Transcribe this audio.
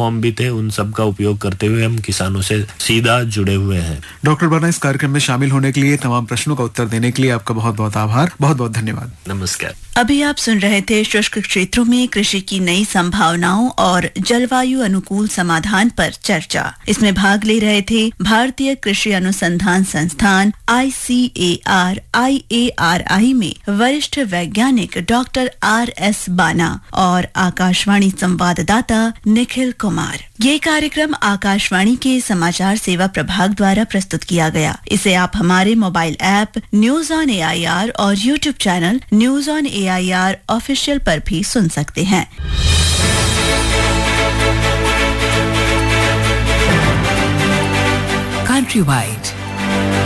Platform भी थे, उन सब का उपयोग करते हुए हम किसानों से सीधा जुड़े हुए हैं। डॉक्टर वर्मा, इस कार्यक्रम में शामिल होने के लिए, तमाम प्रश्नों का उत्तर देने के लिए आपका बहुत बहुत आभार, बहुत बहुत धन्यवाद। नमस्कार। अभी आप सुन रहे थे शुष्क क्षेत्रों में कृषि की नई संभावनाओं और जलवायु अनुकूल समाधान पर चर्चा। इसमें भाग ले रहे थे भारतीय कृषि अनुसंधान संस्थान ICAR-IARI में वरिष्ठ वैज्ञानिक डॉक्टर RS बाना और आकाशवाणी संवाददाता निखिल कुमार। ये कार्यक्रम आकाशवाणी के समाचार सेवा प्रभाग द्वारा प्रस्तुत किया गया। इसे आप हमारे mobile app news on AIR और YouTube channel news on AIR official पर भी सुन सकते हैं। Countrywide